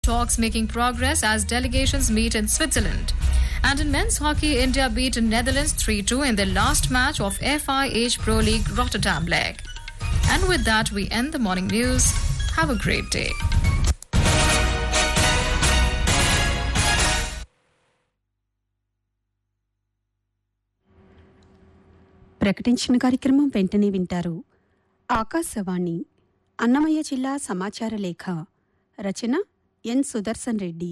Talks making progress as delegations meet in Switzerland. And in men's hockey, India beat Netherlands 3-2 in the last match of FIH Pro League Rotterdam leg. And with that, we end the morning news. Have a great day. ప్రకటించిన కార్యక్రమం వెంటనే వింటారు. ఆకాశవాణి అన్నమయ్య జిల్లా సమాచార లేఖ రచన ఎన్ సుదర్శన్ రెడ్డి.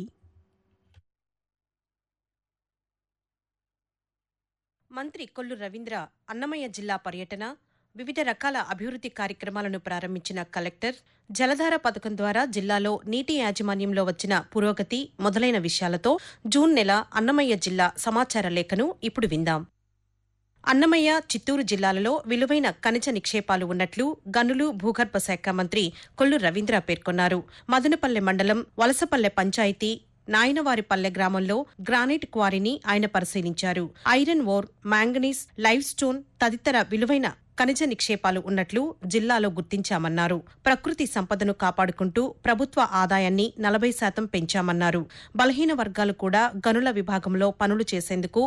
మంత్రి కొల్లు రవీంద్ర అన్నమయ్య జిల్లా పర్యటన, వివిధ రకాల అభివృద్ధి కార్యక్రమాలను ప్రారంభించిన కలెక్టర్, జలధార పథకం ద్వారా జిల్లాలో నీటి యాజమాన్యంలో వచ్చిన పురోగతి మొదలైన విషయాలతో జూన్ నెల అన్నమయ్య జిల్లా సమాచార లేఖను ఇప్పుడు విందాం. అన్నమయ్య, చిత్తూరు జిల్లాలలో విలువైన ఖనిజ నిక్షేపాలు ఉన్నట్లు గనులు, భూగర్భ శాఖ మంత్రి కొల్లు రవీంద్ర పేర్కొన్నారు. మదనపల్లె మండలం వలసపల్లె పంచాయతీ నాయనవారిపల్లె గ్రామంలో గ్రానైట్ క్వారీని ఆయన పరిశీలించారు. Iron ore, manganese, live stone తదితర విలువైన ఖనిజ నిక్షేపాలు ఉన్నట్లు జిల్లాలో గుర్తించామన్నారు. ప్రకృతి సంపదను కాపాడుకుంటూ ప్రభుత్వ ఆదాయాన్ని 40% పెంచామన్నారు. బలహీన వర్గాలు కూడా గనుల విభాగంలో పనులు చేసేందుకు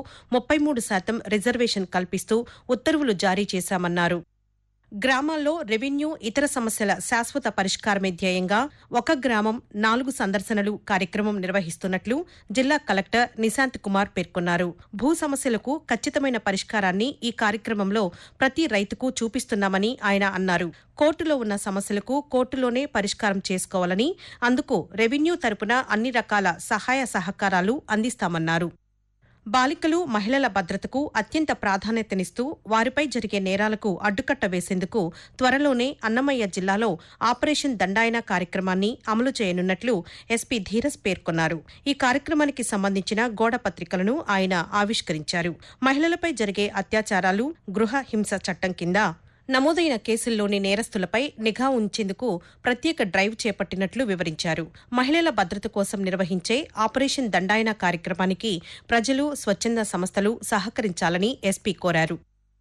33% రిజర్వేషన్ కల్పిస్తూ ఉత్తర్వులు జారీ చేశామన్నారు. గ్రామాల్లో రెవెన్యూ, ఇతర సమస్యల శాశ్వత పరిష్కారమే ధ్యేయంగా ఒక గ్రామం 4 సందర్శనలు కార్యక్రమం నిర్వహిస్తున్నట్లు జిల్లా కలెక్టర్ నిశాంత్ కుమార్ పేర్కొన్నారు. భూ సమస్యలకు ఖచ్చితమైన పరిష్కారాన్ని ఈ కార్యక్రమంలో ప్రతి రైతుకు చూపిస్తున్నామని ఆయన అన్నారు. కోర్టులో ఉన్న సమస్యలకు కోర్టులోనే పరిష్కారం చేసుకోవాలని, అందుకు రెవెన్యూ తరపున అన్ని రకాల సహాయ సహకారాలు అందిస్తామన్నారు. బాలికలు, మహిళల భద్రతకు అత్యంత ప్రాధాన్యతనిస్తూ వారిపై జరిగే నేరాలకు అడ్డుకట్ట వేసేందుకు త్వరలోనే అన్నమయ్య జిల్లాలో ఆపరేషన్ దండాయన కార్యక్రమాన్ని అమలు చేయనున్నట్లు ఎస్పీ ధీరజ్ పేర్కొన్నారు. ఈ కార్యక్రమానికి సంబంధించిన గోడ పత్రికలను ఆయన ఆవిష్కరించారు. మహిళలపై జరిగే అత్యాచారాలు, గృహ హింస చట్టం కింద నమోదైన కేసుల్లోని నేరస్తులపై నిఘా ఉంచేందుకు ప్రత్యేక డ్రైవ్ చేపట్టినట్లు వివరించారు. మహిళల భద్రత కోసం నిర్వహించే ఆపరేషన్ దండాయన కార్యక్రమానికి ప్రజలు, స్వచ్ఛంద సంస్థలు సహకరించాలని ఎస్పీ కోరారు.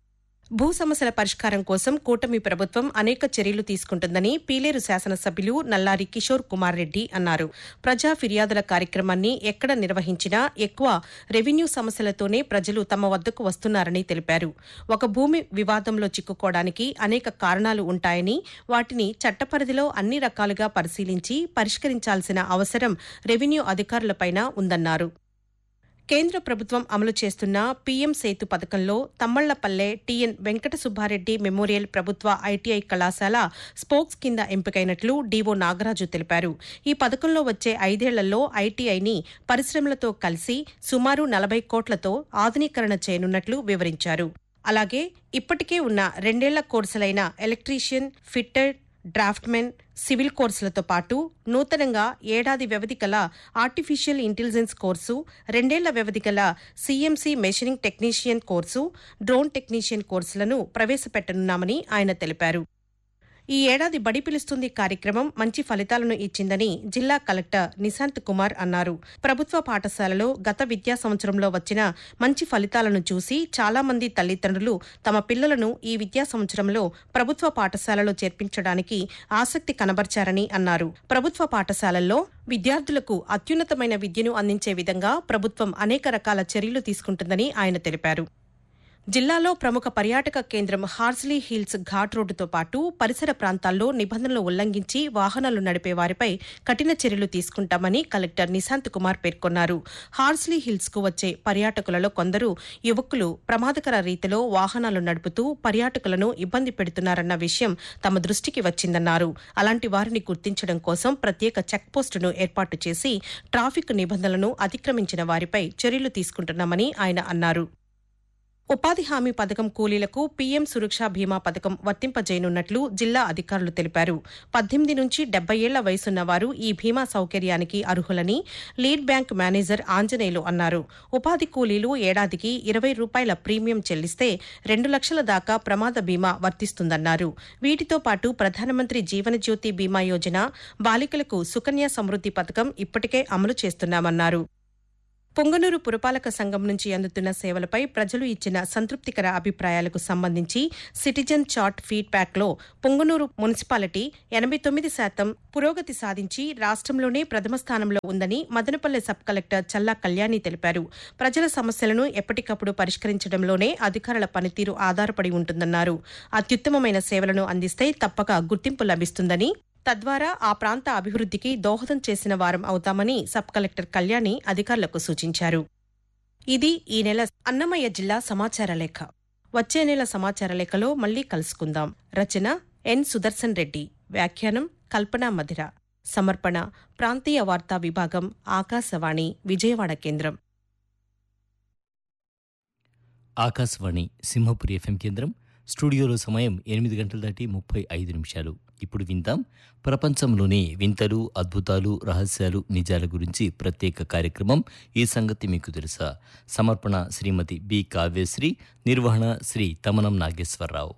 భూ సమస్యల పరిష్కారం కోసం కూటమి ప్రభుత్వం అనేక చర్యలు తీసుకుంటుందని పీలేరు శాసనసభ్యులు నల్లారి కిషోర్ కుమార్ రెడ్డి అన్నారు. ప్రజా ఫిర్యాదుల కార్యక్రమాన్ని ఎక్కడ నిర్వహించినా ఎక్కువ రెవెన్యూ సమస్యలతోనే ప్రజలు తమ వద్దకు వస్తున్నారని తెలిపారు. ఒక భూమి వివాదంలో చిక్కుకోవడానికి అనేక కారణాలు ఉంటాయని, వాటిని చట్టపరిధిలో అన్ని రకాలుగా పరిశీలించి పరిష్కరించాల్సిన అవసరం రెవెన్యూ అధికారులపైన ఉందన్నారు. కేంద్ర ప్రభుత్వం అమలు చేస్తున్న పీఎం సేతు పథకంలో తమ్మళ్లపల్లె టీఎన్ వెంకట సుబ్బారెడ్డి మెమోరియల్ ప్రభుత్వ ఐటీఐ కళాశాల స్పోక్స్ కింద ఎంపికైనట్లు డీఓ నాగరాజు తెలిపారు. ఈ పథకంలో వచ్చే 5 ఏళ్లలో ఐటీఐని పరిశ్రమలతో కలిసి సుమారు 40 కోట్లతో ఆధునీకరణ చేయనున్నట్లు వివరించారు. అలాగే ఇప్పటికే ఉన్న 2 ఏళ్ల కోర్సులైన ఎలక్ట్రీషియన్, ఫిట్టర్, డ్రాఫ్ట్మెన్, సివిల్ కోర్సులతో పాటు నూతనంగా ఏడాది వ్యవధి గల ఆర్టిఫిషియల్ ఇంటెలిజెన్స్ కోర్సు, 2 ఏళ్ల వ్యవధి గల CMC machining technician course, drone technician కోర్సులను ప్రవేశపెట్టనున్నామని ఆయన తెలిపారు. ఈ ఏడాది బడి పిలుస్తుంది కార్యక్రమం మంచి ఫలితాలను ఇచ్చిందని జిల్లా కలెక్టర్ నిశాంత్ కుమార్ అన్నారు. ప్రభుత్వ పాఠశాలలో గత విద్యా సంవత్సరంలో వచ్చిన మంచి ఫలితాలను చూసి చాలా మంది తల్లిదండ్రులు తమ పిల్లలను ఈ విద్యా సంవత్సరంలో ప్రభుత్వ పాఠశాలలో చేర్పించడానికి ఆసక్తి కనబర్చారని అన్నారు. ప్రభుత్వ పాఠశాలల్లో విద్యార్థులకు అత్యున్నతమైన విద్యను అందించే విధంగా ప్రభుత్వం అనేక రకాల చర్యలు తీసుకుంటుందని ఆయన తెలిపారు. జిల్లాలో ప్రముఖ పర్యాటక కేంద్రం హార్స్లీ హిల్స్ ఘాట్ రోడ్డుతో పాటు పరిసర ప్రాంతాల్లో నిబంధనలు ఉల్లంఘించి వాహనాలు నడిపే వారిపై కఠిన చర్యలు తీసుకుంటామని కలెక్టర్ నిశాంత్ కుమార్ పేర్కొన్నారు. హార్స్లీ హిల్స్ కు వచ్చే పర్యాటకులలో కొందరు యువకులు ప్రమాదకర రీతిలో వాహనాలు నడుపుతూ పర్యాటకులను ఇబ్బంది పెడుతున్నారన్న విషయం తమ దృష్టికి వచ్చిందన్నారు. అలాంటి వారిని గుర్తించడం కోసం ప్రత్యేక చెక్పోస్టును ఏర్పాటు చేసి ట్రాఫిక్ నిబంధనలను అతిక్రమించిన వారిపై చర్యలు తీసుకుంటున్నామని ఆయన అన్నారు. ఉపాధి హామీ పథకం కూలీలకు పీఎం సురక్ష బీమా పథకం వర్తింపజేయనున్నట్లు జిల్లా అధికారులు తెలిపారు. 18 నుంచి 70 ఏళ్ల వయసున్న వారు ఈ బీమా సౌకర్యానికి అర్హులని లీడ్ బ్యాంక్ మేనేజర్ ఆంజనేయులు అన్నారు. ఉపాధి కూలీలు ఏడాదికి ₹20 ప్రీమియం చెల్లిస్తే 2 లక్షల దాకా ప్రమాద బీమా వర్తిస్తుందన్నారు. వీటితో పాటు ప్రధానమంత్రి జీవనజ్యోతి బీమా యోజన, బాలికలకు సుకన్య సమృద్ధి పథకం ఇప్పటికే అమలు చేస్తున్నామన్నారు. పొంగనూరు పురపాలక సంఘం నుంచి అందుతున్న సేవలపై ప్రజలు ఇచ్చిన సంతృప్తికర అభిప్రాయాలకు సంబంధించి సిటిజన్ చార్ట్ ఫీడ్బ్యాక్లో పొంగనూరు మున్సిపాలిటీ 89% పురోగతి సాధించి రాష్ట్రంలోనే ప్రథమ స్థానంలో ఉందని మదనపల్లె సబ్ కలెక్టర్ చల్లా కళ్యాణి తెలిపారు. ప్రజల సమస్యలను ఎప్పటికప్పుడు పరిష్కరించడంలోనే అధికారుల పనితీరు ఆధారపడి ఉంటుందన్నారు. అత్యుత్తమమైన సేవలను అందిస్తే తప్పక గుర్తింపు లభిస్తుందని, తద్వారా ఆ ప్రాంత అభివృద్ధికి దోహదం చేసిన వారం అవుతామని సబ్ కలెక్టర్ కళ్యాణి అధికారులకు సూచించారు. ఇది ఈ నెల అన్నమయ్య జిల్లా సమాచార లేఖ. వచ్చే నెల సమాచార లేఖలో మళ్లీ కలుసుకుందాం. రచన ఎన్ సుదర్శన్ రెడ్డి, వ్యాఖ్యానం కల్పనా మధిర, సమర్పణ ప్రాంతీయ వార్తా విభాగం, ఆకాశవాణి విజయవాడ కేంద్రం. ఆకాశవాణి సింహపురి ఎఫ్ఎం కేంద్రం. స్టూడియోలో సమయం 8:35 ఇప్పుడు విందాం ప్రపంచంలోని వింతలు, అద్భుతాలు, రహస్యాలు, నిజాల గురించి ప్రత్యేక కార్యక్రమం ఈ సంగతి మీకు తెలుసా. సమర్పణ శ్రీమతి బి కావ్యశ్రీ, నిర్వహణ శ్రీ తమనం నాగేశ్వరరావు.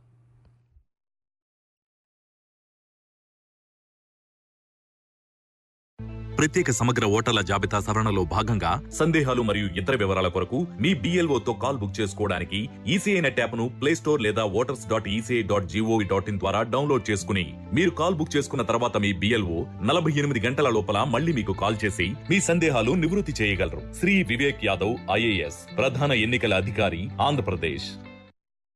ప్రత్యేక సమగ్ర ఓటర్ల జాబితా సవరణలో భాగంగా సందేహాలు మరియు ఇతర వివరాల కొరకు మీ BLOతో కాల్ బుక్ చేసుకోవడానికి ఈసీఐ నెట్ యాప్ను ప్లేస్టోర్ లేదా voters.eci.gov.in ద్వారా డౌన్లోడ్ చేసుకుని మీరు కాల్ బుక్ చేసుకున్న తర్వాత మీ BLO 48 గంటల లోపల మళ్ళీ మీకు కాల్ చేసి మీ సందేహాలు నివృత్తి చేయగలరు. శ్రీ వివేక్ యాదవ్, IAS, ప్రధాన ఎన్నికల అధికారి, ఆంధ్రప్రదేశ్.